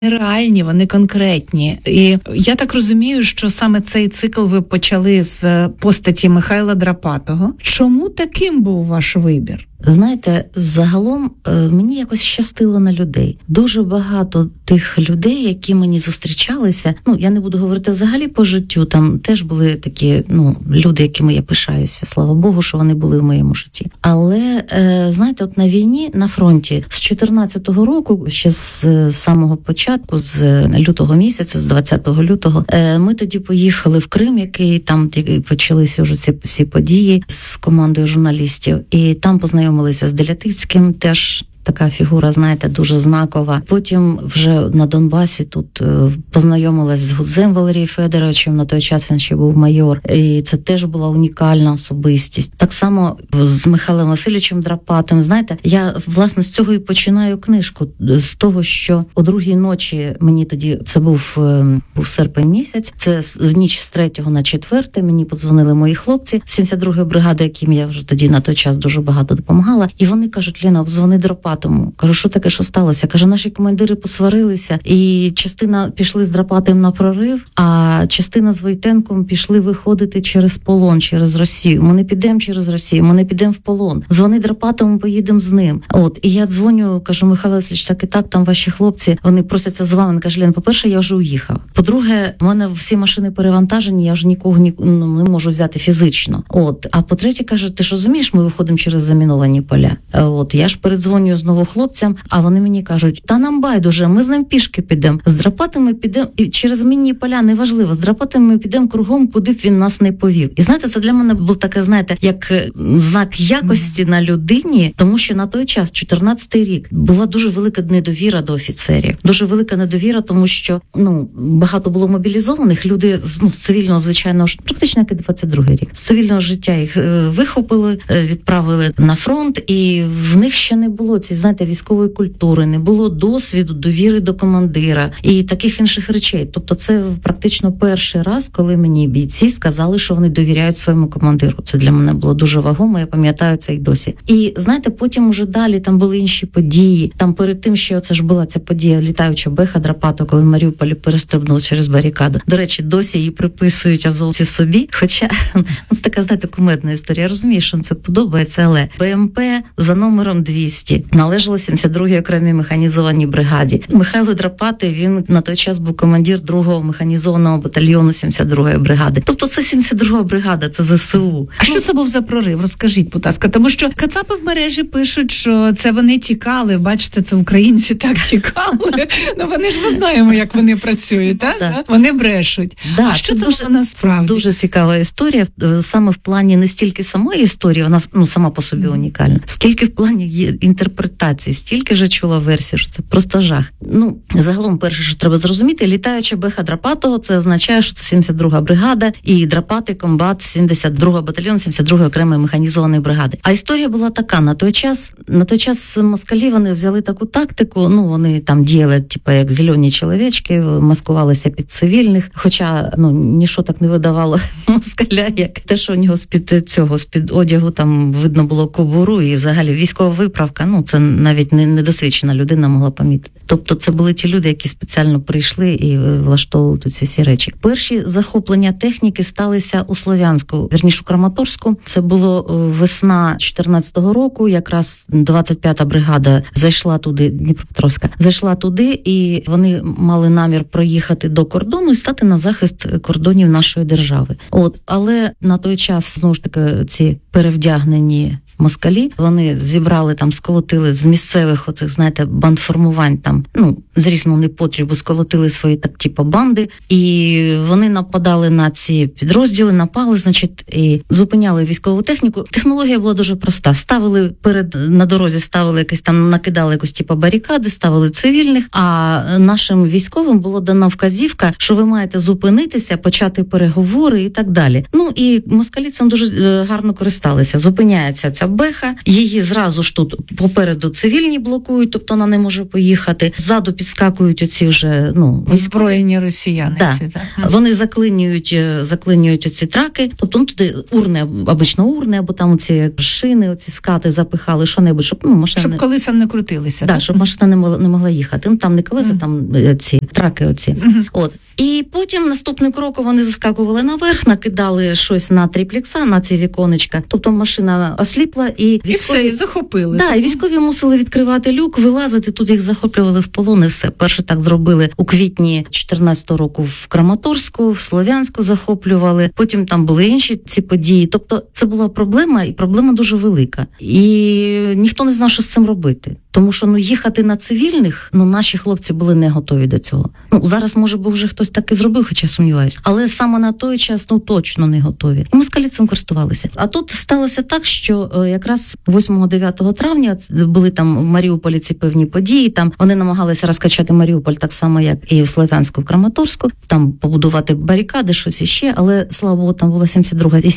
реальні, вони конкретні. І я так розумію, що саме цей цикл ви почали з постаті Михайла Драпатого. Чому таким був ваш вибір? Знаєте, загалом мені якось щастило на людей. Дуже багато тих людей, які мені зустрічалися, я не буду говорити взагалі по життю, там теж були такі, люди, якими я пишаюся, слава Богу, що вони були в моєму житті. Але, знаєте, от на війні, на фронті, з 14-го року, ще з самого початку, з лютого місяця, з 20 лютого, ми тоді поїхали в Крим, який там почалися вже ці всі події з командою журналістів, і там познайомилися з Делятицьким, теж така фігура, знаєте, дуже знакова. Потім вже на Донбасі тут познайомилась з Гудзем Валерієм Федоровичем, на той час він ще був майор, і це теж була унікальна особистість. Так само з Михайлом Васильовичем Драпатим. Знаєте, я, власне, з цього і починаю книжку, з того, що о 2-й ночі мені тоді, це був серпень місяць, це ніч з 3 на 4, мені подзвонили мої хлопці, 72-ї бригади, яким я вже тоді на той час дуже багато допомагала, і вони кажуть: Лена, обдзвони Драпатому. Кажу, що таке, що сталося? Каже, наші командири посварилися, і частина пішли з Драпатим на прорив, а частина з Войтенком пішли виходити через полон, через Росію. Ми не підемо через Росію, ми не підемо в полон. Дзвони Драпатому, поїдемо з ним. І я дзвоню, кажу: Михайло Васильович, так і так, там ваші хлопці, вони просяться з вами. Він каже: Лен, по-перше, я вже уїхав. По-друге, в мене всі машини перевантажені, я вже нікого не можу взяти фізично. А по-третє, каже, ти ж розумієш, ми виходимо через заміновані поля. Я ж передзвоню знову хлопцям, а вони мені кажуть: та нам байдуже, ми з ним пішки підемо. З Драпатим ми підемо, і через мінні поля, неважливо, з Драпатим ми підемо кругом, куди б він нас не повів. І знаєте, це для мене було таке, знаєте, як знак якості на людині, тому що на той час, 14-й рік, була дуже велика недовіра до офіцерів. Дуже велика недовіра, тому що, багато було мобілізованих, люди з цивільного, звичайно, практично як і 22-й рік. З цивільного життя їх вихопили, відправили на фронт, і в них ще не було знаєте, військової культури, не було досвіду, довіри до командира і таких інших речей. Тобто це практично перший раз, коли мені бійці сказали, що вони довіряють своєму командиру. Це для мене було дуже вагомо, я пам'ятаю це й досі. І знаєте, потім уже далі там були інші події. Там перед тим, що це ж була ця подія літаюча беха Драпатого, коли в Маріуполі перестрибнув через барикаду. До речі, досі її приписують азовці собі, хоча це така, знаєте, кумедна історія. Я розумію, що це подобається, але БМП за номером 200 належала 72-й окремій механізованій бригаді. Михайло Драпатий, він на той час був командир 2-го механізованого батальйону 72-ї бригади. Тобто це 72-га бригада, це ЗСУ. А що це був за прорив? Розкажіть, будь ласка. Тому що кацапи в мережі пишуть, що це вони тікали. Бачите, це українці так тікали. Вони ж ми знаємо, як вони працюють, так? Вони брешуть. А що це було насправді? Це дуже цікава історія. Саме в плані не стільки самої історії, вона сама по собі унікальна, скільки в плані є інтерпретації, стільки вже чула версію, що це просто жах. Загалом, перше, що треба зрозуміти, літаюча беха Драпатого, це означає, що це 72-га бригада і Драпатий комбат 72-го батальйону 72-ї окремої механізованої бригади. А історія була така: на той час москалі, вони взяли таку тактику, вони там діяли, як зелені чоловічки, маскувалися під цивільних, хоча, ніщо так не видавало москаля, як те, що у нього з-під одягу там видно було кобуру, і взагалі військова виправка, це навіть недосвідчена людина могла помітити. Тобто це були ті люди, які спеціально прийшли і влаштовували тут всі речі. Перші захоплення техніки сталися у Слов'янську, вірніше у Краматорську. Це було весна 14-го року, якраз 25-та бригада зайшла туди, Дніпропетровська, зайшла туди, і вони мали намір проїхати до кордону і стати на захист кордонів нашої держави. Але на той час, знову ж таки, ці перевдягнені москалі, вони зібрали там, сколотили з місцевих оцих, знаєте, бандформувань там, з різного непотрібу сколотили свої банди, і вони нападали на ці підрозділи, напали, і зупиняли військову техніку. Технологія була дуже проста. Ставили на дорозі, якось там, накидали якось барикади, ставили цивільних, а нашим військовим було дана вказівка, що ви маєте зупинитися, почати переговори і так далі. І москалі цим дуже гарно користалися. Зупиняється ця беха, її зразу ж тут попереду цивільні блокують, тобто вона не може поїхати. Ззаду підскакують оці вже, озброєні росіяни. Да. Вони заклинюють оці траки, тобто туди обично урни, або там оці шини, оці скати запихали, що-небудь, щоб машина... Щоб колеса не крутилися. Да, щоб машина не могла їхати. Там не колеса, там ці траки оці. От. І потім наступним кроком вони заскакували наверх, накидали щось на триплекса, на ці віконечка. Тобто машина осліпла і військові... І все, і захопили. Да, і військові мусили відкривати люк, вилазити, тут їх захоплювали в полон і все. Перше так зробили у квітні 14-го року в Краматорську, в Слов'янську захоплювали. Потім там були інші ці події. Тобто це була проблема, і проблема дуже велика. І ніхто не знав, що з цим робити. Тому що їхати на цивільних, наші хлопці були не готові до цього. Зараз, може, бо вже хтось так і зробив, хоча сумніваюся. Але саме на той час, точно не готові. І москалі цим користувалися. А тут сталося так, що якраз 8-9 травня були там в Маріуполі ці певні події, там вони намагалися розкачати Маріуполь так само, як і в Слов'янську, в Краматорську, там побудувати барикади, щось іще, але, слава Богу, там була 72 і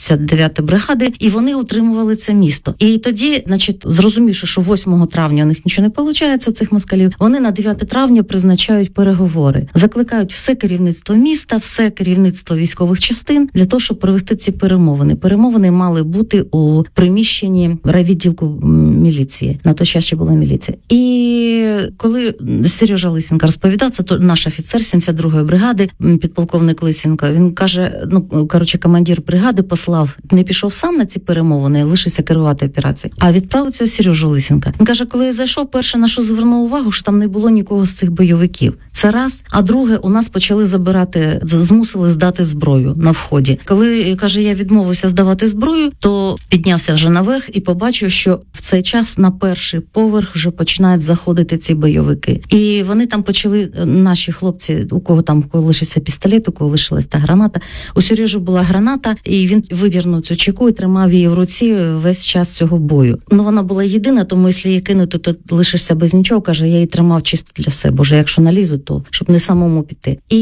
79 бригади, і вони утримували це місто. І тоді, зрозумівши, що 8 травня у них нічого не виходить, у цих москалів, вони на 9 травня призначають переговори. Закликають все керівництво міста, все керівництво військових частин для того, щоб провести ці перемовини. Перемовини мали бути у приміщенні райвідділку міліції. На той час ще була міліція. І коли Сережа Лисенко розповідав, це наш офіцер 72-ї бригади, підполковник Лисенко, він каже, командир бригади послав, не пішов сам на ці перемовини, лишився керувати операцією, а відправив цього Сережу Лисенка. Він каже, коли я зайшов, перше, на що звернув увагу, що там не було нікого з цих бойовиків. Це раз. А друге, у нас почали змусили здати зброю на вході. Коли, каже, я відмовився здавати зброю, то піднявся вже наверх і побачив, що в цей час на перший поверх вже починають заходити ці бойовики. І вони там почали, наші хлопці, у кого лишився пістолет, у кого лишилась та граната. У Сережі була граната, і він видірнув цю чеку і тримав її в руці весь час цього бою. Вона була єдина, тому якщо її кинути, то лишишся без нічого. Каже, я її тримав чисто для себе, бо якщо налізу, то щоб не самому піти. І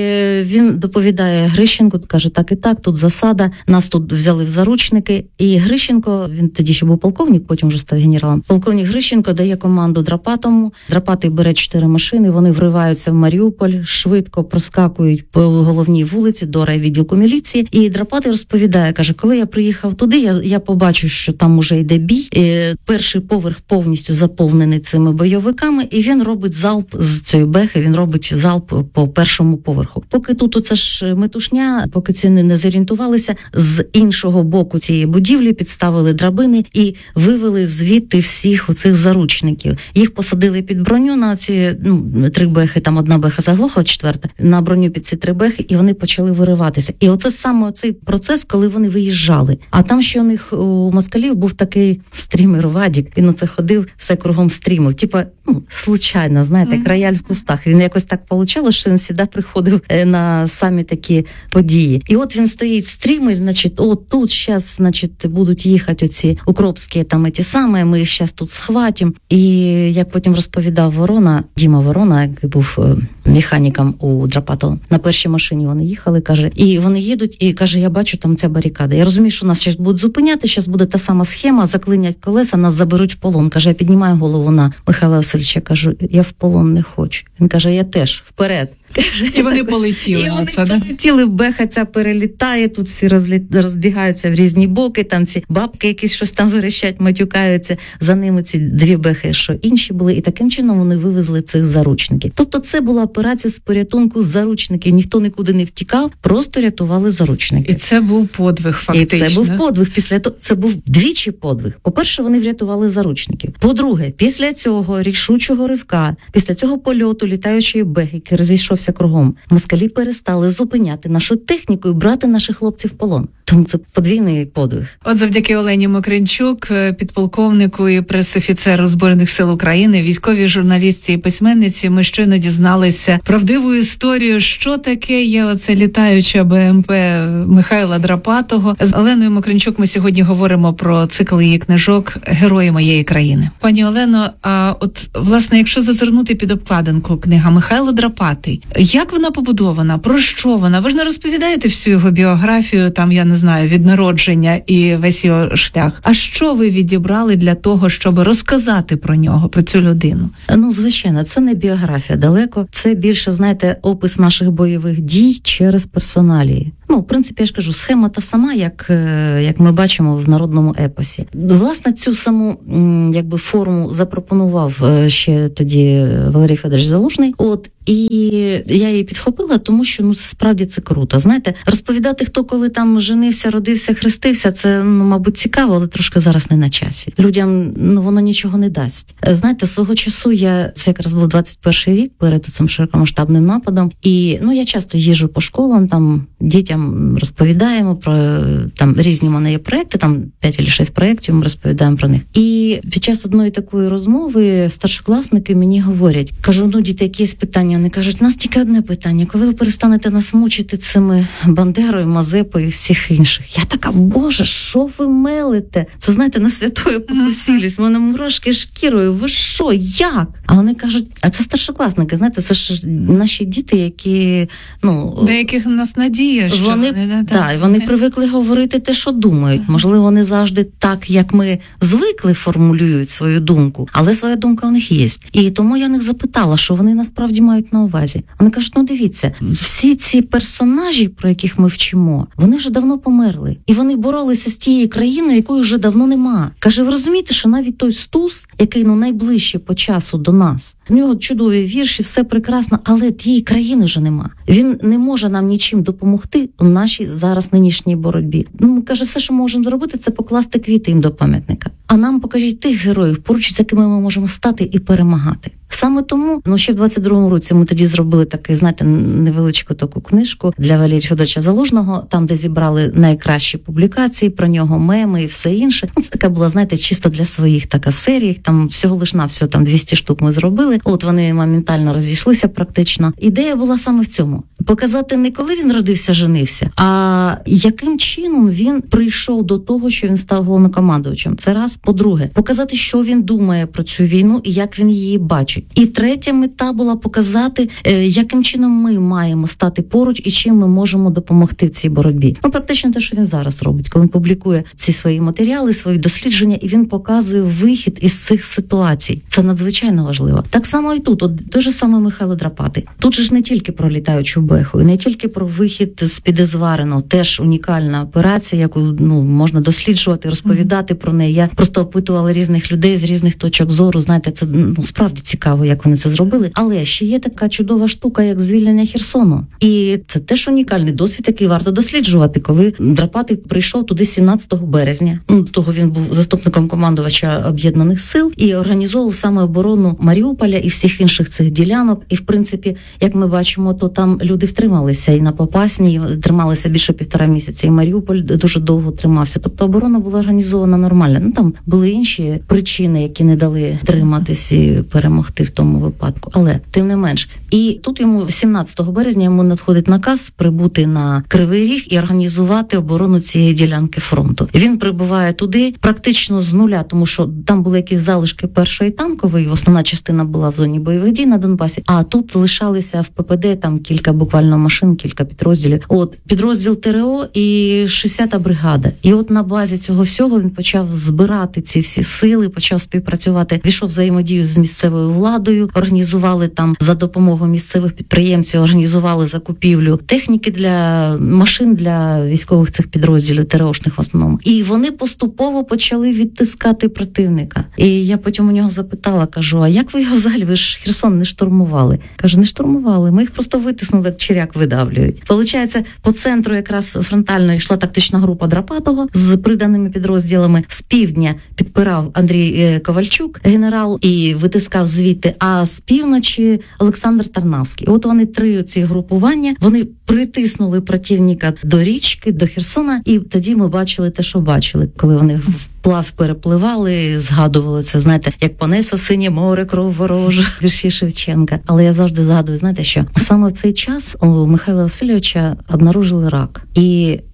він доповідає Грищенку, каже, так і так, тут засада, нас тут взяли в заручники. І Грищенко, він тоді ще був полковник, потім вже став генералом. Полковник Грищенко дає команду Драпатому. Драпатий бере 4 машини, вони вриваються в Маріуполь, швидко проскакують по головній вулиці до райвідділку міліції. І Драпатий розповідає, каже, коли я приїхав туди, я побачив, що там уже йде бій. Перший поверх повністю заповнений цими бойовиками, і він робить залп з цієї бехи, він робить залп по першому поверху. Поки тут оце ж метушня, поки ці не зорієнтувалися, з іншого боку цієї будівлі підставили драбини і вивели звідти всіх оцих заручників. Їх посадили під броню на ці 3 бехи, там 1 беха заглохла, 4-та, на броню під ці 3 бехи, і вони почали вириватися. І оце саме цей процес, коли вони виїжджали. А там ще у них, у москалів, був такий стрімер Вадік, він оце ходив, все кругом стрімив, случайно, знаєте, як рояль в кустах. Він якось так вийшло, що він завжди приходив на самі такі події. І от він стоїть, стрімить, тут зараз, будуть їхати оці укропські ті самі, ми їх зараз тут схватимо. І як потім розповідав Діма Ворона, який був механіком у Драпатова, на першій машині вони їхали, каже, і вони їдуть, і каже, я бачу там ця барикада. Я розумію, що нас зараз будуть зупиняти, зараз буде та сама схема, заклинять колеса, нас заберуть в полон. Каже, я піднімаю голову на Михайла Васильовича, кажу, я в полон не хочу. Він каже, я теж, вперед. І вони полетіли. Полетіли, беха ця перелітає, тут всі розбігаються в різні боки, там ці бабки якісь щось там верещать, матюкаються, за ними ці 2 бехи, що інші були, і таким чином вони вивезли цих заручників. Тобто це була операція з порятунку заручників, ніхто нікуди не втікав, просто рятували заручників. І це був подвиг, фактично. І це був подвиг, після того, це був двічі подвиг. По-перше, вони врятували заручників. По-друге, після цього рішучого ривка, після цього польоту літаючої бехи, який розійшовся кругом, москалі перестали зупиняти нашу техніку і брати наших хлопців в полон. Тому це подвійний подвиг. От завдяки Олені Мокринчук, підполковнику і прес-офіцеру Збройних сил України, військовій журналістці і письменниці, ми щойно дізналися правдиву історію, що таке є оце літаюча БМП Михайла Драпатого. З Оленою Мокринчук ми сьогодні говоримо про цикл її книжок «Герої моєї країни». Пані Олено, а от, власне, якщо зазирнути під обкладинку книга Михайло Драпатий, як вона побудована? Про що вона? Ви ж не розповідаєте всю його біографію, там я не знаю, від народження і весь його шлях. А що ви відібрали для того, щоб розказати про нього, про цю людину? Ну, звичайно, це не біографія далеко. Це більше, знаєте, опис наших бойових дій через персоналії. Ну, в принципі, я ж кажу, схема та сама, як ми бачимо в народному епосі. Власне, цю саму якби форму запропонував ще тоді Валерій Федорович Залужний. І я її підхопила, тому що, ну, справді це круто. Знаєте, розповідати, хто коли там женився, родився, хрестився, це, ну, мабуть, цікаво, але трошки зараз не на часі. Людям, ну, воно нічого не дасть. Знаєте, свого часу це якраз був 21-й рік перед цим широкомасштабним нападом. І, ну, я часто їжджу по школам, там дітям розповідаємо про там різні в мене є проекти, там 5 чи 6 проєктів, ми розповідаємо про них. І під час одної такої розмови старшокласники мені говорять, кажу, ну, діти, якісь питання? Вони кажуть, у нас тільки одне питання, коли ви перестанете нас мучити цими Бандерою, Мазепою і всіх інших? Я така, боже, що ви мелите? Це, знаєте, на святої покусились, в мене мурашки шкірою, ви що, як? А вони кажуть, а це старшокласники, знаєте, це ж наші діти, які, ну... Деяких у нас надія, що вони привикли говорити те, що думають. Можливо, вони завжди так, як ми звикли, формулюють свою думку, але своя думка у них є. І тому я них запитала, що вони насправді мають на увазі. Вони кажуть, ну дивіться, всі ці персонажі, про яких ми вчимо, вони вже давно померли. І вони боролися з тією країною, якої вже давно нема. Каже, ви розумієте, що навіть той Стус, який, ну, найближче по часу до нас, у нього чудові вірші, все прекрасно, але тієї країни вже нема. Він не може нам нічим допомогти у нашій зараз нинішній боротьбі. Ну, каже, все, що ми можемо зробити, це покласти квіти їм до пам'ятника. А нам покажіть тих героїв, поруч з якими ми можемо стати і перемагати. Саме тому, ну, ще в 22-му році ми тоді зробили такий, знаєте, невеличку таку книжку для Валерія Федоровича Залужного, там, де зібрали найкращі публікації про нього, меми і все інше. Ну, це така була, знаєте, чисто для своїх така серія, там всього лиш навсього там 200 штук ми зробили. От вони моментально розійшлися практично. Ідея була саме в цьому. Показати не коли він родився, женився, а яким чином він прийшов до того, що він став головнокомандувачем. Це раз. По-друге, показати, що він думає про цю війну і як він її бачить. І третя мета була показати, яким чином ми маємо стати поруч і чим ми можемо допомогти цій боротьбі. Ну, практично те, що він зараз робить, коли він публікує ці свої матеріали, свої дослідження, і він показує вихід із цих ситуацій. Це надзвичайно важливо. Так само і тут. От той же саме Михайло Драпатий. Тут же ж не тільки про літаючу беху, і не тільки про вихід з-під Ізвареного. Теж унікальна операція, яку, ну, можна досліджувати, розповідати про неї. Я просто опитувала різних людей з різних точок зору. Знаєте, це, ну, справді цікаво, як вони це зробили. Але ще є така чудова штука, як звільнення Херсону. І це теж унікальний досвід, який варто досліджувати, коли Драпатий прийшов туди 17 березня. Ну, до того він був заступником командувача Об'єднаних сил і організовував саме оборону Маріуполя і всіх інших цих ділянок. І, в принципі, як ми бачимо, то там люди втрималися і на Попасні, трималися більше 1,5 місяця, і Маріуполь дуже довго тримався. Тобто оборона була організована нормально. Ну, там були інші причини, які не дали триматись і перемогти в тому випадку. Але, тим не менш. І тут йому 17 березня йому надходить наказ прибути на Кривий Ріг і організувати оборону цієї ділянки фронту. Він прибуває туди практично з нуля, тому що там були якісь залишки першої танкової, основна частина була в зоні бойових дій на Донбасі, а тут лишалися в ППД там кілька буквально машин, кілька підрозділів. От, підрозділ ТРО і 60-та бригада. І от на базі цього всього він почав збирати ці всі сили, почав співпрацювати, війшов в взаємодію з місцевою владою, організували там за допомогою місцевих підприємців, організували закупівлю техніки для машин для військових цих підрозділів, ТРОшних в основному. І вони поступово почали відтискати противника. І я потім у нього запитала, кажу, а як ви його взагалі, ви ж Херсон не штурмували? Каже, не штурмували, ми їх просто витиснули, як черяк видавлюють. Получається, по центру якраз фронтально йшла тактична група Драпатого з приданими підрозділами. З півдня підпирав Андрій Ковальчук, генерал, і витискав звідти, а з півночі Олександр Тарнавський. От вони три ці групування, вони притиснули противника до річки, до Херсона, і тоді ми бачили те, що бачили, коли вони вплав перепливали, згадували це, знаєте, як понесе синє море кров ворожа, вірші Шевченка. Але я завжди згадую, знаєте що? Саме в цей час у Михайла Васильовича обнаружили рак. І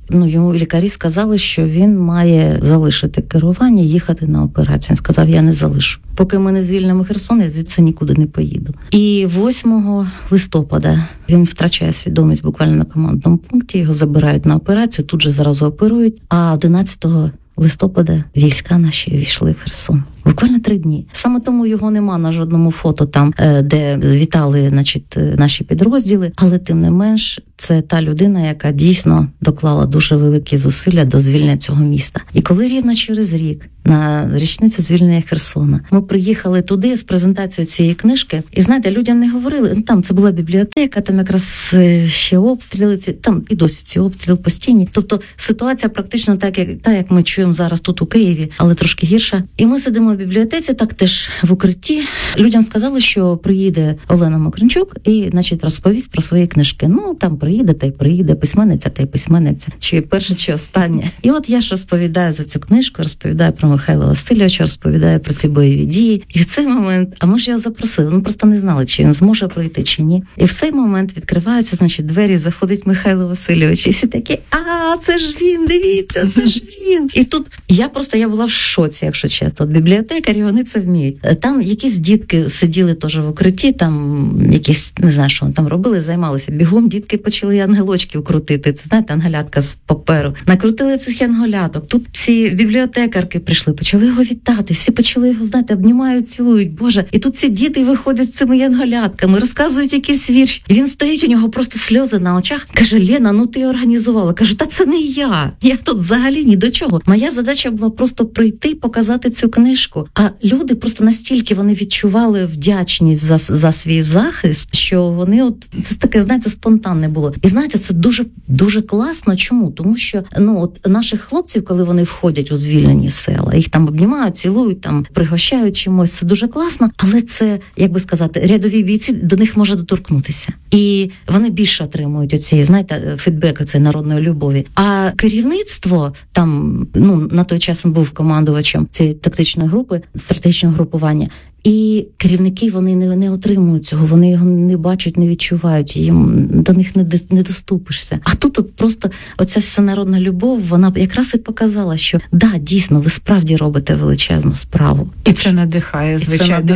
йому лікарі сказали, що він має залишити керування, їхати на операцію. Він сказав, я не залишу. Поки ми не звільнимо Херсон, я звідси нікуди не поїду. І 8 листопада він втрачає свідомість буквально на командному пункті, його забирають на операцію, тут же зразу оперують, а 11 листопада війська наші війшли в Херсон. Буквально 3 дні. Саме тому його нема на жодному фото там, де вітали, значить, наші підрозділи. Але тим не менш, це та людина, яка дійсно доклала дуже великі зусилля до звільнення цього міста. І коли рівно через рік, на річницю звільнення Херсона, ми приїхали туди з презентацією цієї книжки, і знаєте, людям не говорили, там це була бібліотека, там якраз ще обстріли, там і досі ці обстріли постійні. Тобто ситуація практично так, як ми чуємо зараз тут у Києві, але трошки гірша. І ми сидимо в бібліотеці, так теж в укритті. Людям сказали, що приїде Олена Мокринчук і, значить, розповість про свої книжки. Там приїде, та й приїде, письменниця та й письменниця. Чи перше, чи останнє. І от я ж розповідаю за цю книжку, розповідаю про Михайла Васильовича, розповідає про ці бойові дії. І в цей момент, а ми ж його запросили, просто не знали, чи він зможе прийти, чи ні. І в цей момент відкриваються, значить, двері, заходить Михайло Васильович, і всі такі, це ж він, дивіться, це ж він. І тут я була в шоці, якщо чесно. От бібліотекарі, вони це вміють. Там якісь дітки сиділи теж в укритті, там якісь, не знаю, що вони там робили, займалися. Бігом дітки почали ангелочків крутити. Це, знаєте, ангелятка з паперу. Накрутили цих ангеляток. Тут ці бібліотекарки прийшли, почали його вітати, всі почали його, знаєте, обнімають, цілують, Боже. І тут ці діти виходять з цими янголятками, розказують якісь вірші. І він стоїть, у нього просто сльози на очах. Каже, Лена, ти організувала. Кажу, та це не я. Я тут взагалі ні до чого. Моя задача була просто прийти, показати цю книжку. А люди просто настільки вони відчували вдячність за свій захист, що вони це таке, знаєте, спонтанне було. І знаєте, це дуже, дуже класно. Чому? Тому що, наших хлопців, коли вони входять у звільнені села, їх там обнімають, цілують, там пригощають чимось, це дуже класно, але це, як би сказати, рядові бійці, до них може доторкнутися. І вони більше отримують оцієї, знаєте, фідбеку цієї народної любові. А керівництво там, на той час він був командувачем цієї тактичної групи, стратегічного групування, і керівники, вони не отримують цього, вони його не бачать, не відчувають, їм до них не доступишся. А тут просто оця всенародна любов, вона якраз і показала, що дійсно, ви справді робите величезну справу. І це надихає, звичайно,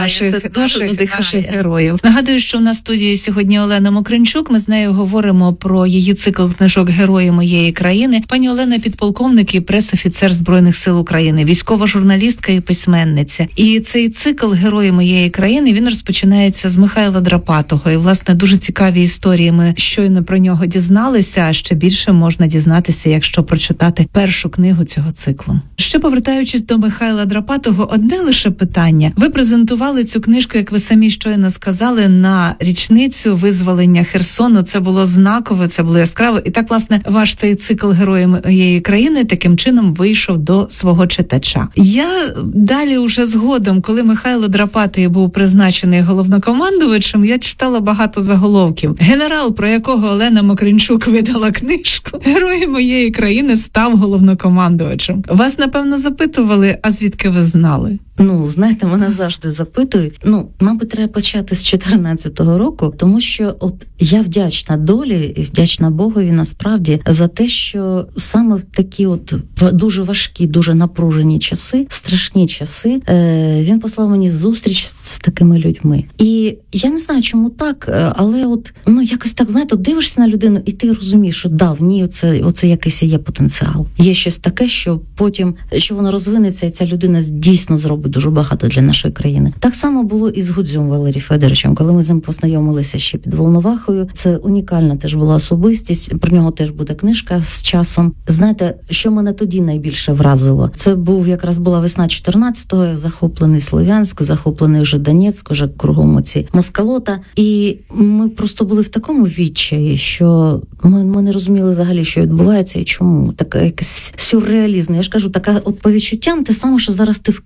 наших героїв. Нагадую, що в нас в студії сьогодні Олена Мокринчук, ми з нею говоримо про її цикл книжок «Герої моєї країни». Пані Олена – підполковник і пресофіцер Збройних сил України, військова журналістка і письменниця. І цей цикл «Герої моєї країни», він розпочинається з Михайла Драпатого. І, власне, дуже цікаві історії. Ми щойно про нього дізналися, а ще більше можна дізнатися, якщо прочитати першу книгу цього циклу. Ще повертаючись до Михайла Драпатого, одне лише питання. Ви презентували цю книжку, як ви самі щойно сказали, на річницю визволення Херсону. Це було знаково, це було яскраво. І так, власне, ваш цей цикл «Герої моєї країни» таким чином вийшов до свого читача. Я далі уже згодом, коли Михайло Драпатий був призначений головнокомандувачем, я читала багато заголовків. Генерал, про якого Олена Мокринчук видала книжку «Герої моєї країни» став головнокомандувачем. Вас, напевно, запитували, а звідки ви знали? Знаєте, мене завжди запитують. Мабуть, треба почати з 14-го року, тому що я вдячна долі і вдячна Богові насправді за те, що саме в такі дуже важкі, дуже напружені часи, страшні часи, він послав мені зустріч з такими людьми. І я не знаю, чому так, але якось так, знаєте, дивишся на людину і ти розумієш, що в ній оце якийсь є потенціал. Є щось таке, що потім, що воно розвинеться, і ця людина дійсно зробить дуже багато для нашої країни. Так само було і з Гудзем Валерієм Федоровичем, коли ми з ним познайомилися ще під Волновахою. Це унікальна теж була особистість, про нього теж буде книжка з часом. Знаєте, що мене тоді найбільше вразило? Це була весна 14-го, захоплений Слов'янськ, захоплений вже Донецьк, вже кругом оці Москалота. І ми просто були в такому відчаї, що ми не розуміли взагалі, що відбувається і чому. Така якийсь сюрреалізм. Я ж кажу, така по відчуттям те саме, що зараз ти в Києві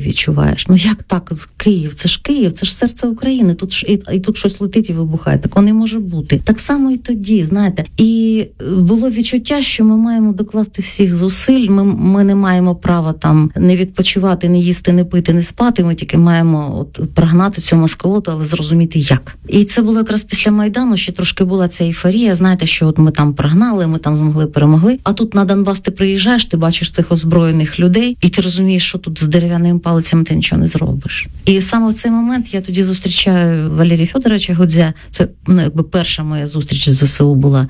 відчуваєш. Ну як так? Київ, це ж серце України, тут ж і тут щось летить і вибухає. Такого не може бути. Так само і тоді, знаєте. І було відчуття, що ми маємо докласти всіх зусиль, ми не маємо права там не відпочивати, не їсти, не пити, не спати, ми тільки маємо прогнати цю москолоту, але зрозуміти як. І це було якраз після Майдану, ще трошки була ця ейфорія, знаєте, що ми там прогнали, ми там змогли, перемогли, а тут на Донбас ти приїжджаєш, ти бачиш цих озброєних людей, і ти розумієш, що тут з дерев'яними палицями ти нічого не зробиш. І саме в цей момент я тоді зустрічаю Валерія Федоровича Гудзя, це якби перша моя зустріч з ЗСУ була.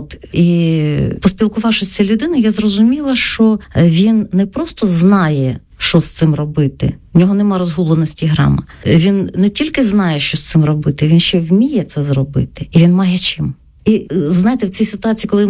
І поспілкувавшись з цією людиною, я зрозуміла, що він не просто знає, що з цим робити. В нього нема розгубленості грама. Він не тільки знає, що з цим робити, він ще вміє це зробити. І він має чим. І, знаєте, в цій ситуації, коли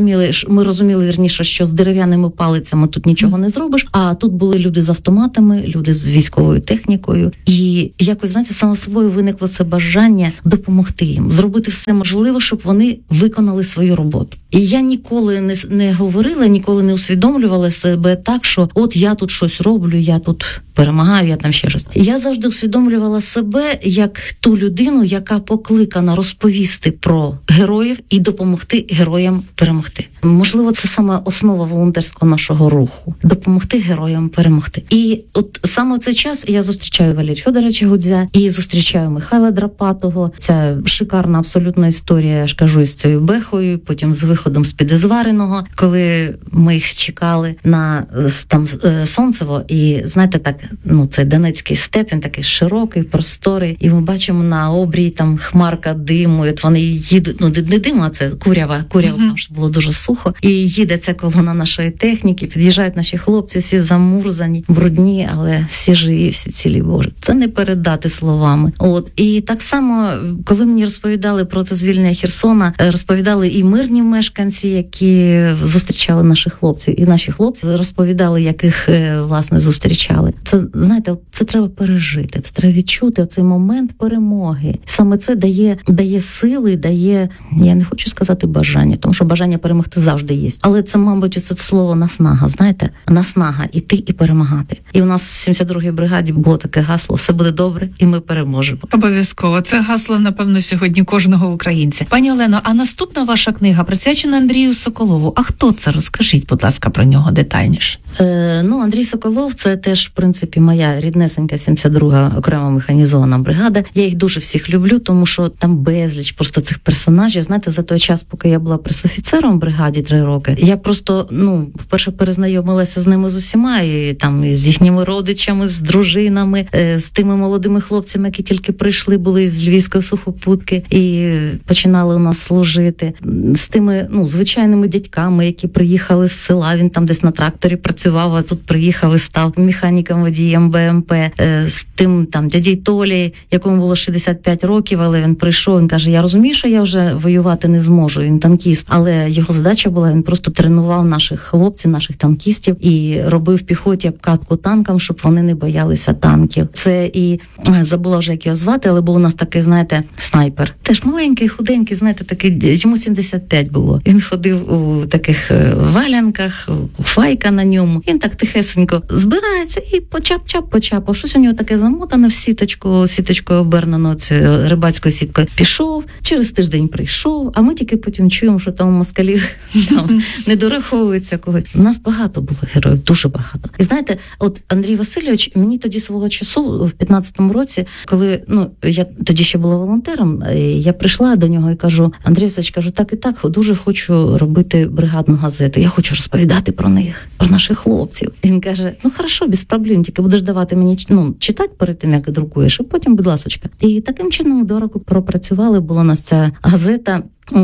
ми розуміли вірніше, що з дерев'яними палицями тут нічого не зробиш, а тут були люди з автоматами, люди з військовою технікою. І якось, знаєте, само собою виникло це бажання допомогти їм, зробити все можливе, щоб вони виконали свою роботу. І я ніколи не говорила, ніколи не усвідомлювала себе так, що от я тут щось роблю, я тут перемагаю, я там ще щось. Я завжди усвідомлювала себе як ту людину, яка покликана розповісти про героїв і допомогти героям перемогти. Можливо, це саме основа волонтерського нашого руху – допомогти героям перемогти. І от саме в цей час я зустрічаю Валерія Федоровича Гудзя і зустрічаю Михайла Драпатого. Ця шикарна абсолютна історія, я ж кажу, із цією бехою, потім з виходом з-під Ізвареного, коли ми їх чекали на там Сонцево, і знаєте, так, цей Донецький степ, він такий широкий, просторий, і ми бачимо на обрії там хмарка диму, і от вони їдуть, не диму, а це курява, там ж було дуже сухо, і їде ця колона нашої техніки, під'їжджають наші хлопці, всі замурзані, брудні, але всі живі, всі цілі, Боже. Це не передати словами. І так само, коли мені розповідали про це звільнення Херсона, розповідали і мирні мешканці, які зустрічали наших хлопців, і наші хлопці розповідали, яких, власне, зустрічали. Це, знаєте, це треба пережити, це треба відчути цей момент перемоги. Саме це дає сили, дає, я не хочу сказати бажання, тому що бажання перемогти завжди є. Але це, мабуть, це слово наснага, знаєте? Наснага – іти і перемагати. І у нас в 72-й бригаді було таке гасло «Все буде добре, і ми переможемо». Обов'язково. Це гасло, напевно, сьогодні кожного українця. Пані Олено, а наступна ваша книга присвячена Андрію Соколову. А хто це? Розкажіть, будь ласка, про нього детальніше. Андрій Соколов – це теж, в принципі, моя ріднесенька 72-га окрема механізована бригада. Я їх дуже всіх люблю, тому що там безліч просто цих персонажів. Знаєте, за той час, поки я була пресофіцером в бригаді 3 роки, я просто, по-перше, перезнайомилася з ними з усіма, і там з їхніми родичами, з дружинами, з тими молодими хлопцями, які тільки прийшли, були з Львівської сухопутки і починали у нас служити, з тими, звичайними дядьками, які приїхали з села, він там десь на тракторі працював, а тут приїхав і став механіком-водієм БМП, з тим там дядій Толі, якому було 65 років, але він прийшов, він каже, я розумію, що я вже воювати не зможу, він танкіст, але його задача була, він просто тренував наших хлопців, наших танкістів і робив піхоті обкатку танкам, щоб вони не боялися танків. Це і, забула вже, як його звати, але був у нас такий, знаєте, снайпер. Теж маленький, худенький, знаєте, такий, йому 75 було. Він ходив у таких валянках, файка на ньому. Він так тихесенько збирається і почап. Щось у нього таке замотане в сіточкою обернено, цією рибацькою сіткою. Пішов, через тиждень прийшов, а ми тільки потім чуємо, що там у москалів там не дораховується когось. У нас багато було героїв, дуже багато. І знаєте, от Андрій Васильович, мені тоді свого часу, в 15-му році, коли, я тоді ще була волонтером, я прийшла до нього і кажу, Андрій Васильович, кажу, так і так, дуже хочу робити бригадну газету, я хочу розповідати про них, про наших хлопців. Він каже, хорошо, без проблем, тільки будеш давати мені, читати перед тим, як друкуєш, а потім, будь ласочка. І таким чином до року пропрацювали, була у нас ця газета.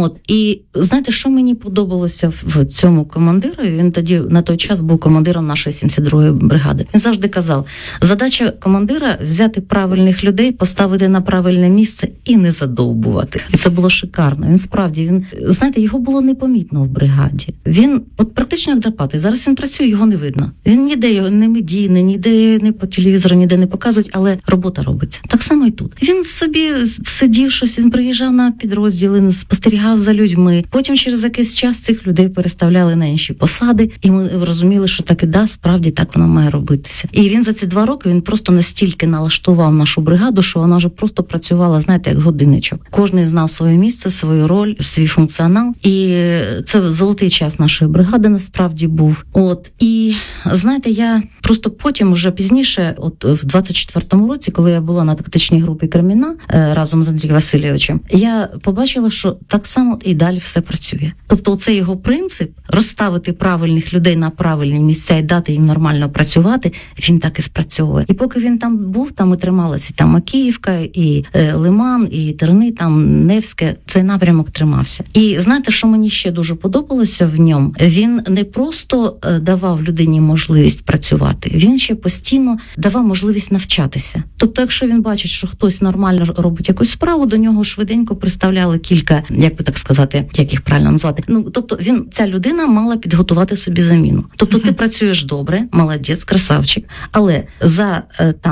І знаєте, що мені подобалося в цьому командиру? Він тоді на той час був командиром нашої 72-ї бригади. Він завжди казав, задача командира взяти правильних людей, поставити на правильне місце і не задовбувати. І це було шикарно. Він справді, знаєте, його було непомітно в бригаді. Він практично як Драпатий. Зараз він працює, його не видно. Він ніде його не медійний, ніде не по телевізору, ніде не показують, але робота робиться. Так само і тут. Він собі сидів щось, він приїжджав на підрозділи, спостерігав спостерігав за людьми. Потім через якийсь час цих людей переставляли на інші посади, і ми розуміли, що так і справді так воно має робитися. І він за ці 2 роки він просто настільки налаштував нашу бригаду, що вона вже просто працювала, знаєте, як годинничок. Кожний знав своє місце, свою роль, свій функціонал. І це золотий час нашої бригади насправді був. І знаєте, я просто потім, уже пізніше, в 24-му році, коли я була на тактичній групі Креміна разом з Андрієм Васильовичем, я побачила, що так само і далі все працює. Тобто оцей його принцип розставити правильних людей на правильні місця і дати їм нормально працювати, він так і спрацьовує. І поки він там був, там і трималася там Макіївка, і Лиман, і Терни, там Невське, цей напрямок тримався. І знаєте, що мені ще дуже подобалося в ньому? Він не просто давав людині можливість працювати, він ще постійно давав можливість навчатися. Тобто, якщо він бачить, що хтось нормально робить якусь справу, до нього швиденько приставляли кілька, як би так сказати, як їх правильно назвати. Тобто ця людина мала підготувати собі заміну. Тобто ти працюєш добре, молодець, красавчик, але за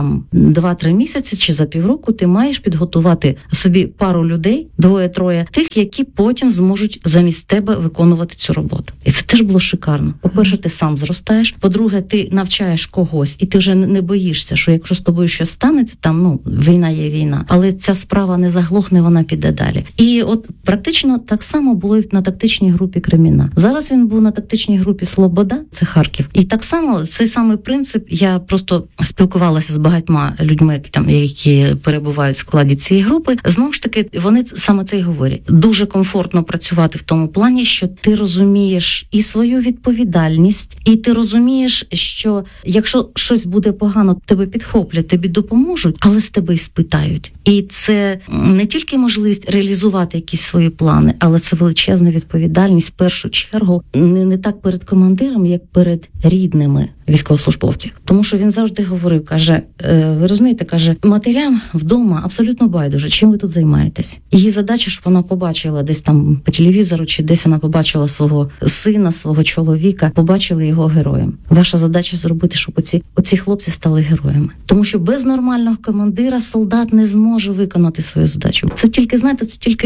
2-3 місяці чи за півроку ти маєш підготувати собі пару людей, 2-3, тих, які потім зможуть замість тебе виконувати цю роботу. І це теж було шикарно. По-перше, ти сам зростаєш, по-друге, ти навчаєш когось, і ти вже не боїшся, що якщо з тобою щось станеться, війна є війна, але ця справа не заглохне, вона піде далі. І практично так само було і на тактичній групі Креміна. Зараз він був на тактичній групі Слобода, це Харків. І так само цей самий принцип, я просто спілкувалася з багатьма людьми, які перебувають в складі цієї групи. Знову ж таки, вони саме це й говорять. Дуже комфортно працювати в тому плані, що ти розумієш і свою відповідальність, і ти розумієш, що якщо щось буде погано, тебе підхоплять, тобі допоможуть, але з тебе й спитають. І це не тільки можливість реалізувати якісь свої плани, але це величезна відповідальність в першу чергу не так перед командиром, як перед рідними військовослужбовців. Тому що він завжди говорив, каже, ви розумієте, каже, матерям вдома абсолютно байдуже, чим ви тут займаєтесь. Її задача, щоб вона побачила десь там по телевізору, чи десь вона побачила свого сина, свого чоловіка, побачили його героєм. Ваша задача зробити, щоб оці хлопці стали героями. Тому що без нормального командира солдат не зможе виконати свою задачу. Це тільки, знаєте,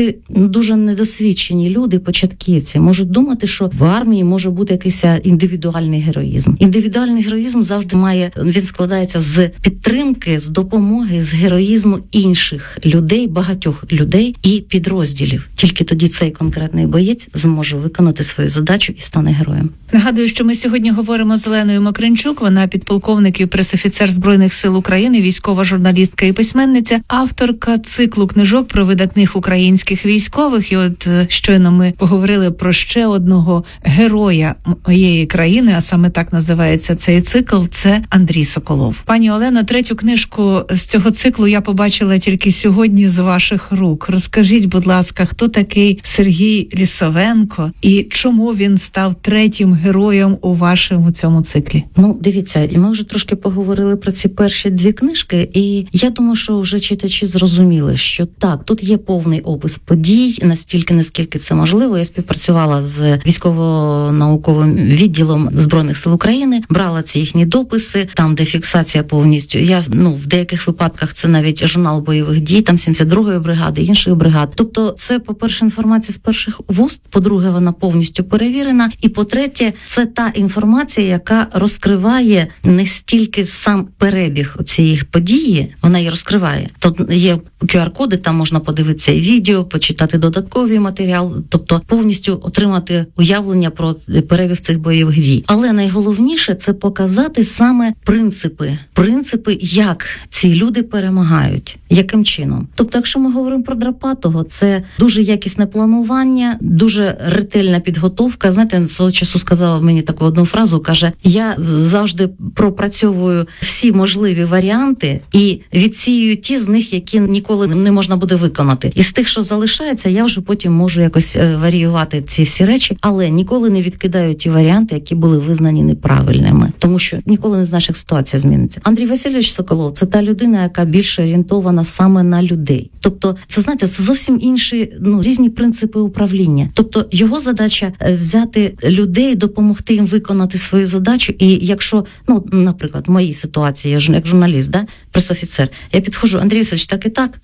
дуже недосвідчені люди, початківці, можуть думати, що в армії може бути якийсь індивідуальний героїзм. Індивідуальний героїзм завжди він складається з підтримки, з допомоги, з героїзму інших людей, багатьох людей і підрозділів. Тільки тоді цей конкретний боєць зможе виконати свою задачу і стане героєм. Нагадую, що ми сьогодні говоримо з Оленою Мокринчук, вона підполковник і пресофіцер Збройних сил України, військова журналістка і письменниця, авторка циклу книжок про видатних українських військових. І щойно ми поговорили про ще одного героя моєї країни, а саме так називається цей цикл, це Андрій Соколов. Пані Олено, 3-ю книжку з цього циклу я побачила тільки сьогодні з ваших рук. Розкажіть, будь ласка, хто такий Сергій Лісовенко і чому він став 3-м героєм у вашому цьому циклі? Дивіться, і ми вже трошки поговорили про ці перші 2 книжки, і я думаю, що вже читачі зрозуміли, що так, тут є повний опис подій, настільки, наскільки це можливо. Я співпрацювала з військово-науковим відділом Збройних сил України, брала ці їхні дописи, там, де фіксація повністю. В деяких випадках це навіть журнал бойових дій, там 72-ї бригади, інших бригад. Тобто це, по-перше, інформація з перших вуст, по-друге, вона повністю перевірена, і по-третє, це та інформація, яка розкриває не стільки сам перебіг цієї події, вона її розкриває. Тут є QR-коди, там можна подивитися і відео, почитати додатковий матеріал, тобто повністю отримати уявлення про перебіг цих бойових дій. Але найголовніше – це показати саме принципи, як ці люди перемагають, яким чином. Тобто, якщо ми говоримо про Драпатого, це дуже якісне планування, дуже ретельна підготовка. Знаєте, свого часу сказала мені таку одну фразу, каже, я завжди пропрацьовую всі можливі варіанти і відсіюю ті з них, які ніколи не можна буде виконати. І з тих, що залишається, я вже потім можу якось варіювати ці всі речі, але ніколи не відкидаю ті варіанти, які були визнані неправильними. саме, тому що ніколи не знаєш, як ситуація зміниться. Андрій Васильович Соколов – це та людина, яка більше орієнтована саме на людей. Тобто, це, знаєте, це зовсім інші, різні принципи управління. Тобто, його задача взяти людей, допомогти їм виконати свою задачу. І якщо, наприклад, в моїй ситуації, я як журналіст, пресофіцер, я підходжу, Андрій Васильович, так і так,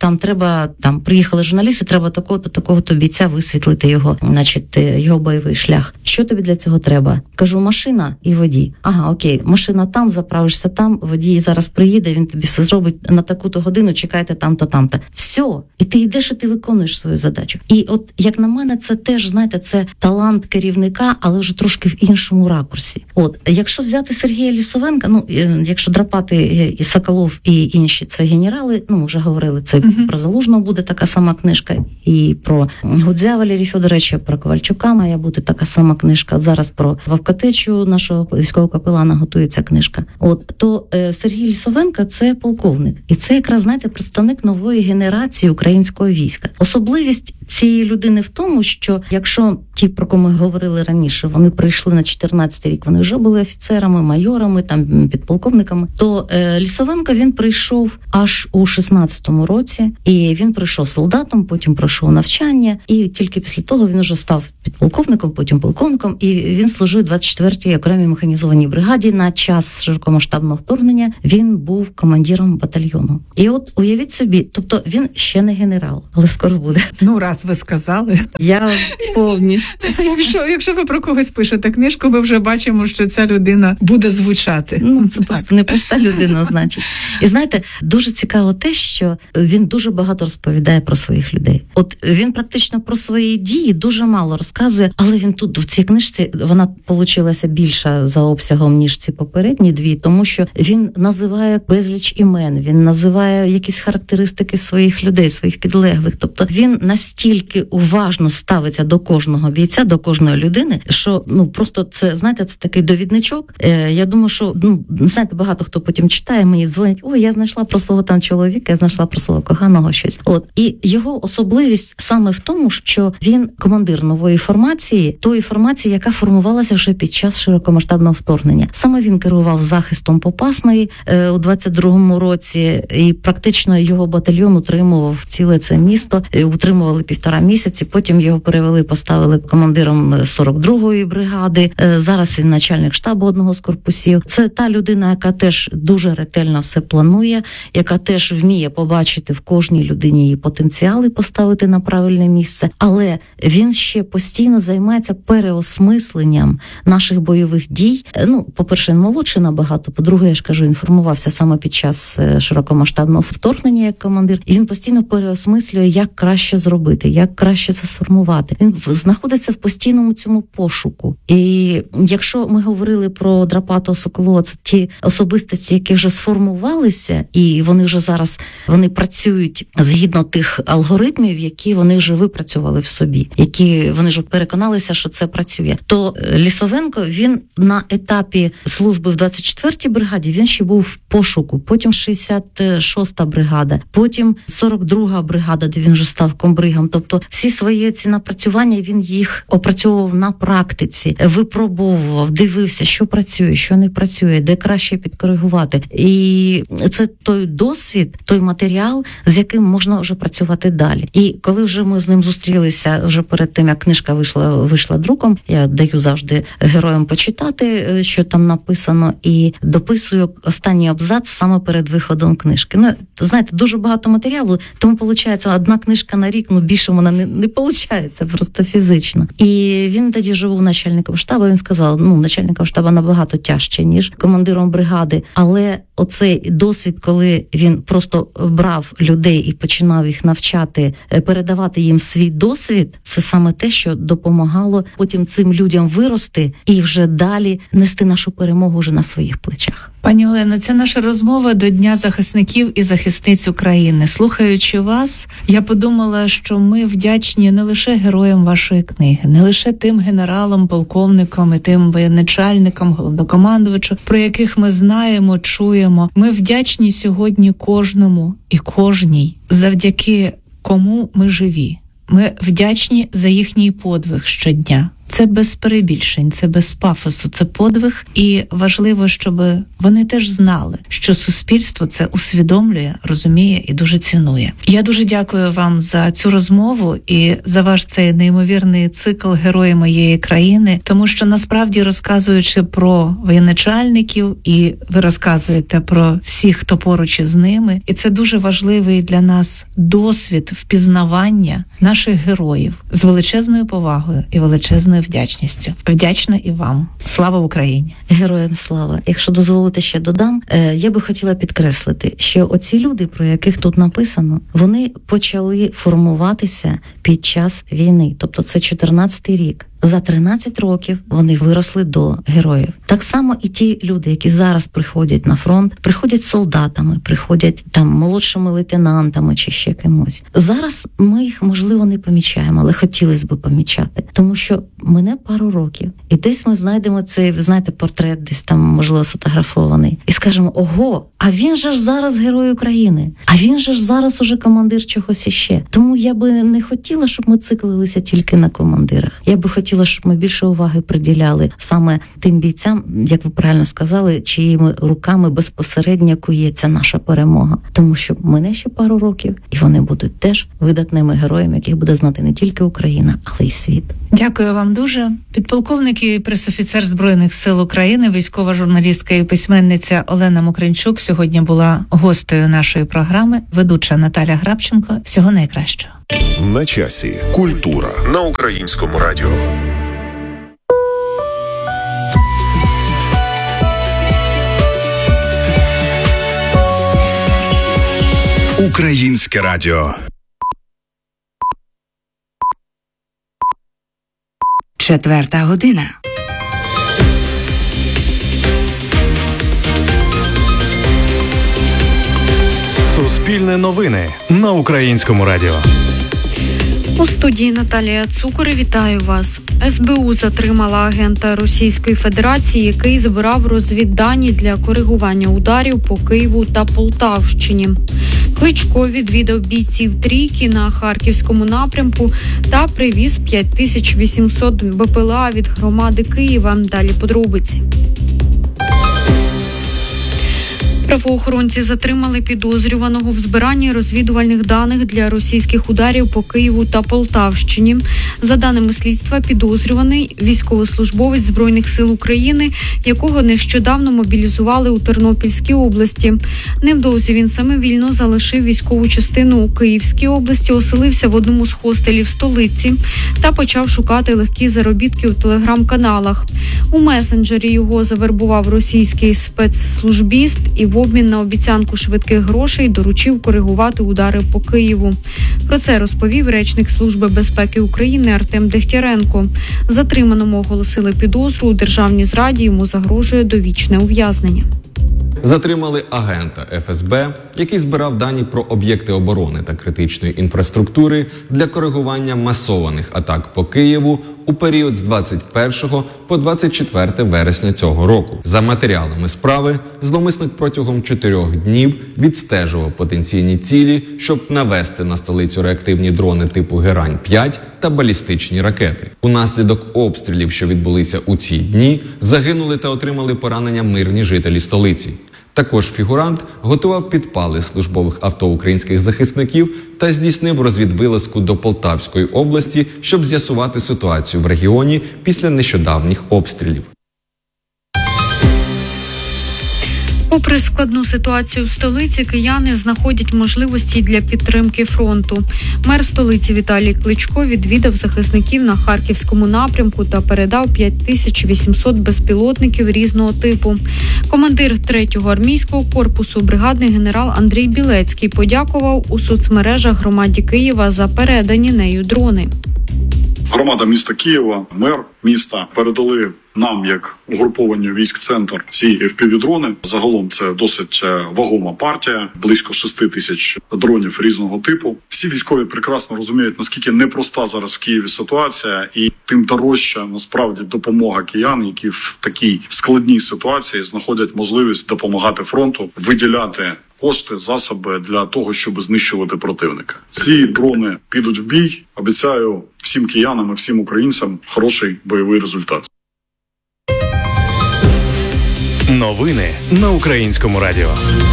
приїхали журналісти, треба такого-то бійця висвітлити його, його бойовий шлях. Що тобі для цього треба? Кажу, машина і водій. Ага, окей, машина там, заправишся там, водій зараз приїде, він тобі все зробить на таку-то годину, чекайте там-то, там-то. Все. І ти йдеш, і ти виконуєш свою задачу. І от, як на мене, це теж, знаєте, це талант керівника, але вже трошки в іншому ракурсі. От, якщо взяти Сергія Лісовенка, якщо драпати і Соколов, і інші, це генерали, вже говорили, це про Залужного буде така сама книжка, і про Гудзя Валерія Федоровича, про Ковальчука має бути така сама книжка. Зараз про Вовкатечу, нашого військового капелана, готується книжка. То Сергій Лісовенко – це полковник. І це якраз, знаєте, представник нової генерації українського війська. Особливість цієї людини в тому, що якщо ті, про кого ми говорили раніше, вони прийшли на 14-й рік, вони вже були офіцерами, майорами, підполковниками, то Лісовенко, він прийшов аж у 16-му році, і він прийшов солдатом, потім пройшов навчання, і тільки після того він вже став підполковником, потім полковником, і він служив 24-й окремій механізованій бригаді. На час широкомасштабного вторгнення він був командиром батальйону. І от уявіть собі, тобто він ще не генерал, але скоро буде. Раз ви сказали. Я повністю. Якщо ви про когось пишете книжку, ми вже бачимо, що ця людина буде звучати. Це просто не проста людина, значить. І знаєте, дуже цікаво те, що він дуже багато розповідає про своїх людей. От він практично про свої дії дуже мало розказує, але він тут, в цій книжці, вона получилася більша за обсягом, ніж ці попередні дві, тому що він називає безліч імен, він називає якісь характеристики своїх людей, своїх підлеглих. Тобто він настільки уважно ставиться до кожного бійця, до кожної людини, що просто це, знаєте, це такий довідничок. Я думаю, що знаєте, багато хто потім читає, мені дзвонять: ой, я знайшла про свого там чоловіка, я знайшла про свого коханого щось. І його особливість саме в тому, що він командир нової формації, тої формації, яка формувалася вже під час широкомасштабного вторгнення. Саме він керував захистом Попасної у 22-му році, і практично його батальйон утримував ціле це місто, утримували 1,5 місяці, потім його перевели, поставили командиром 42-ї бригади. Зараз він начальник штабу одного з корпусів. Це та людина, яка теж дуже ретельно все планує, яка теж вміє побачити в кожній людині її потенціали, поставити на правильне місце. Але він ще постійно займається переосмисленням наших бойових дій. По-перше, він молодший набагато, по-друге, я ж кажу, інформувався саме під час широкомасштабного вторгнення як командир. І він постійно переосмислює, як краще зробити, як краще це сформувати. Він знаходиться в постійному цьому пошуку. І якщо ми говорили про Драпатого, Соколова, це ті особистості, які вже сформувалися, і вони вже зараз працюють згідно тих алгоритмів, які вони вже випрацювали в собі, які вони вже переконалися, що це працює. То Лісовенко, він на етапі служби в 24-й бригаді, він ще був в пошуку, потім 66-та бригада, потім 42-га бригада, де він вже став комбригом. Тобто всі свої ці напрацювання він їх опрацьовував на практиці, випробовував, дивився, що працює, що не працює, де краще підкоригувати. І це той досвід, той матеріал, з яким можна вже працювати далі. І коли вже ми з ним зустрілися, вже перед тим, як книжка вийшла друком, я даю завжди героям почитати, що там написано, і дописую останній абзац саме перед виходом книжки. Знаєте, дуже багато матеріалу, тому виходить, одна книжка на рік, більше вона не виходить, просто фізично. І він тоді вже був начальником штабу, він сказав, начальником штабу набагато тяжче, ніж командиром бригади, але оцей досвід, коли він просто брав людей і починав їх навчати, передавати їм свій досвід, це саме те, що допомагало потім цим людям вирости і вже далі нести нашу перемогу вже на своїх плечах. Пані Олено, це наша розмова до Дня захисників і захисниць України. Слухаючи вас, я подумала, що ми вдячні не лише героям вашої книги, не лише тим генералам, полковникам і тим воєначальникам, головнокомандувачу, про яких ми знаємо, чуємо. Ми вдячні сьогодні кожному і кожній, завдяки кому ми живі. Ми вдячні за їхній подвиг щодня. Це без перебільшень, це без пафосу, це подвиг. І важливо, щоб вони теж знали, що суспільство це усвідомлює, розуміє і дуже цінує. Я дуже дякую вам за цю розмову і за ваш цей неймовірний цикл «Герої моєї країни», тому що насправді, розказуючи про воєначальників, і ви розказуєте про всіх, хто поруч із ними, і це дуже важливий для нас досвід впізнавання наших героїв з величезною повагою і величезною вдячністю. Вдячна і вам. Слава Україні! Героям слава! Якщо дозволите, ще додам, я би хотіла підкреслити, що оці люди, про яких тут написано, вони почали формуватися під час війни, тобто це 14-й рік. За 13 років вони виросли до героїв. Так само і ті люди, які зараз приходять на фронт, приходять солдатами, приходять там молодшими лейтенантами чи ще кимось. Зараз ми їх, можливо, не помічаємо, але хотілося б помічати. Тому що мине пару років, і десь ми знайдемо цей, ви знаєте, портрет десь там, можливо, сфотографований. І скажемо, ого, а він же ж зараз герой України, а він же ж зараз уже командир чогось іще. Тому я би не хотіла, щоб ми циклилися тільки на командирах. Я би хотіла, щоб ми більше уваги приділяли саме тим бійцям, як ви правильно сказали, чиїми руками безпосередньо кується наша перемога. Тому що мине ще пару років, і вони будуть теж видатними героями, яких буде знати не тільки Україна, але й світ. Дякую вам дуже. Підполковник і пресофіцер Збройних сил України, військова журналістка і письменниця Олена Мокринчук сьогодні була гостею нашої програми, ведуча Наталя Грабченко. Всього найкращого. На часі. Культура на Українському радіо. Українське радіо. 4:00 година. Суспільне новини на Українському радіо. У студії Наталія Цукор. Вітаю вас. СБУ затримала агента Російської Федерації, який збирав розвіддані для коригування ударів по Києву та Полтавщині. Кличко відвідав бійців трійки на Харківському напрямку та привіз 5800 БПЛА від громади Києва. Далі подробиці. Правоохоронці затримали підозрюваного в збиранні розвідувальних даних для російських ударів по Києву та Полтавщині. За даними слідства, підозрюваний військовослужбовець Збройних сил України, якого нещодавно мобілізували у Тернопільській області. Невдовзі він самовільно залишив військову частину у Київській області, оселився в одному з хостелів столиці та почав шукати легкі заробітки у телеграм-каналах. У месенджері його завербував російський спецслужбіст і в обмін на обіцянку швидких грошей доручив коригувати удари по Києву. Про це розповів речник Служби безпеки України Артем Дегтяренко. Затриманому оголосили підозру у державній зраді, йому загрожує довічне ув'язнення. Затримали агента ФСБ, який збирав дані про об'єкти оборони та критичної інфраструктури для коригування масованих атак по Києву у період з 21 по 24 вересня цього року. За матеріалами справи, зловмисник протягом 4 днів відстежував потенційні цілі, щоб навести на столицю реактивні дрони типу Герань-5 та балістичні ракети. Унаслідок обстрілів, що відбулися у ці дні, загинули та отримали поранення мирні жителі столиці. Також фігурант готував підпали службових авто українських захисників та здійснив розвідвилазку до Полтавської області, щоб з'ясувати ситуацію в регіоні після нещодавніх обстрілів. Попри складну ситуацію в столиці, кияни знаходять можливості для підтримки фронту. Мер столиці Віталій Кличко відвідав захисників на Харківському напрямку та передав 5800 безпілотників різного типу. Командир 3-го армійського корпусу, бригадний генерал Андрій Білецький, подякував у соцмережах громаді Києва за передані нею дрони. Громада міста Києва, мер міста передали нам, як угрупованню військ-центр, ці FPV-дрони. Загалом це досить вагома партія, близько 6000 дронів різного типу. Всі військові прекрасно розуміють, наскільки непроста зараз в Києві ситуація, і тим дорожча насправді допомога киян, які в такій складній ситуації знаходять можливість допомагати фронту, виділяти кошти, засоби для того, щоб знищувати противника. Ці дрони підуть в бій. Обіцяю всім киянам і всім українцям хороший бойовий результат. Новини на Українському радіо.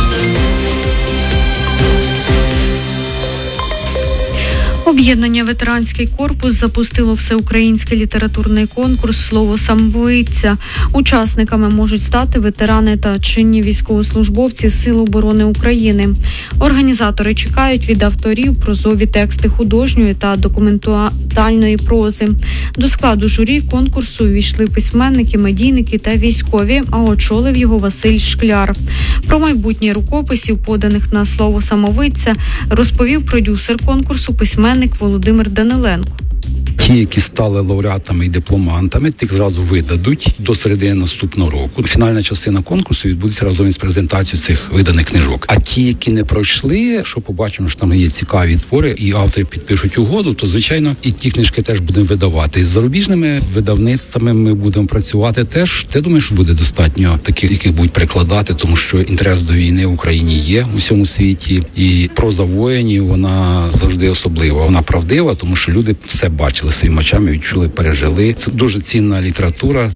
Об'єднання «Ветеранський корпус» запустило всеукраїнський літературний конкурс «Слово самбойця». Учасниками можуть стати ветерани та чинні військовослужбовці Сил оборони України. Організатори чекають від авторів прозові тексти художньої та документальної прози. До складу журі конкурсу увійшли письменники, медійники та військові, а очолив його Василь Шкляр. Про майбутнє рукописів, поданих на «Слово самовидця», розповів продюсер конкурсу, письменник Володимир Даниленко. Ті, які стали лауреатами і дипломантами, тих зразу видадуть до середини наступного року. Фінальна частина конкурсу відбудеться разом із презентацією цих виданих книжок. А ті, які не пройшли, що побачимо, що там є цікаві твори, і автори підпишуть угоду, то, звичайно, і ті книжки теж будемо видавати. З зарубіжними видавництвами ми будемо працювати теж. Я думаю, що буде достатньо таких, яких будуть перекладати, тому що інтерес до війни в Україні є у всьому світі. І проза воїнів, вона завжди особлива. Вона правдива, тому що люди все бачили своїми очами, відчули, пережили. Це дуже цінна література.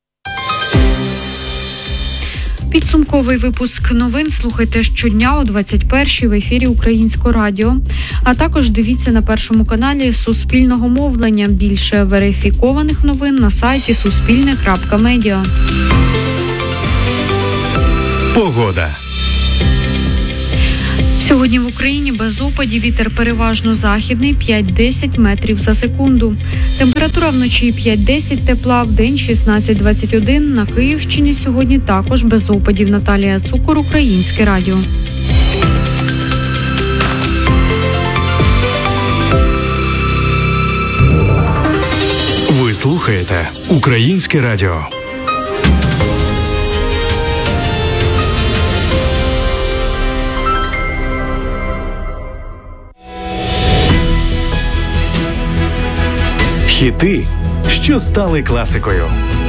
Підсумковий випуск новин слухайте щодня о 21-й в ефірі Українського радіо. А також дивіться на Першому каналі Суспільного мовлення. Більше верифікованих новин на сайті suspilne.media. Погода. Сьогодні в Україні без опадів, вітер переважно західний 5-10 метрів за секунду. Температура вночі 5-10 тепла, вдень 16-21. На Київщині сьогодні також без опадів. Наталія Цукор, Українське радіо. Ви слухаєте Українське радіо. Хіти, що стали класикою.